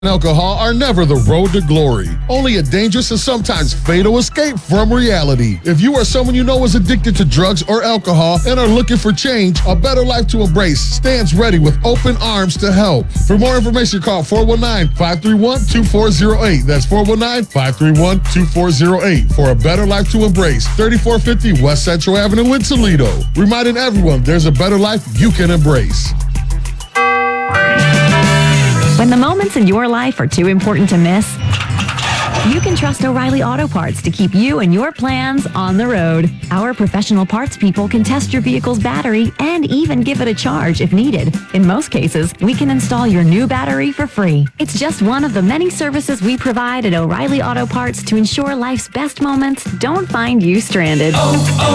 Alcohol are never the road to glory, only a dangerous and sometimes fatal escape from reality. If you or someone you know is addicted to drugs or alcohol and are looking for change, A Better Life to Embrace stands ready with open arms to help. For more information, call 419-531-2408. That's 419-531-2408 for A Better Life to Embrace, 3450 West Central Avenue in Toledo. Reminding everyone there's a better life you can embrace. When the moments in your life are too important to miss, you can trust O'Reilly Auto Parts to keep you and your plans on the road. Our professional parts people can test your vehicle's battery and even give it a charge if needed. In most cases, we can install your new battery for free. It's just one of the many services we provide at O'Reilly Auto Parts to ensure life's best moments don't find you stranded.